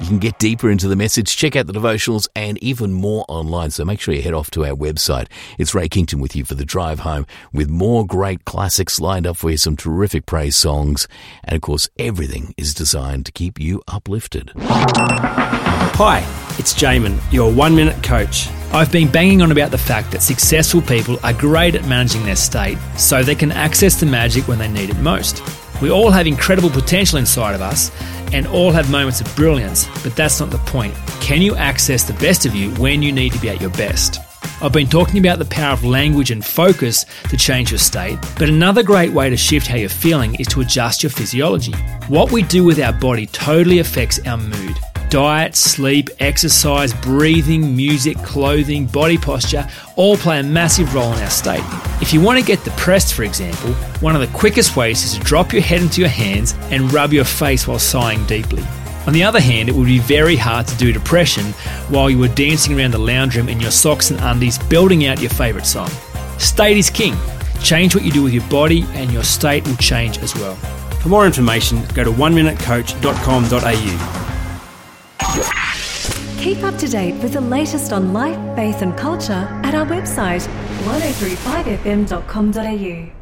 You can get deeper into the message, check out the devotionals, and even more online. So make sure you head off to our website. It's Ray Kington with you for the drive home, with more great classics lined up for you, some terrific praise songs, and of course, everything is designed to keep you uplifted. Hi, it's Jamin, your 1 Minute Coach. I've been banging on about the fact that successful people are great at managing their state so they can access the magic when they need it most. We all have incredible potential inside of us and all have moments of brilliance, but that's not the point. Can you access the best of you when you need to be at your best? I've been talking about the power of language and focus to change your state, but another great way to shift how you're feeling is to adjust your physiology. What we do with our body totally affects our mood. Diet, sleep, exercise, breathing, music, clothing, body posture all play a massive role in our state. If you want to get depressed, for example, one of the quickest ways is to drop your head into your hands and rub your face while sighing deeply. On the other hand, it would be very hard to do depression while you were dancing around the lounge room in your socks and undies, belting out your favourite song. State is king. Change what you do with your body and your state will change as well. For more information, go to oneminutecoach.com.au. Keep up to date with the latest on life, faith and culture at our website 1035fm.com.au.